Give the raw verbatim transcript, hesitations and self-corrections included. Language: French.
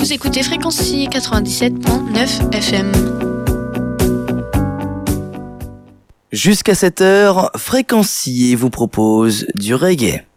Vous écoutez Fréquency quatre-vingt-dix-sept virgule neuf F M. Jusqu'à sept heures, Fréquency vous propose du reggae.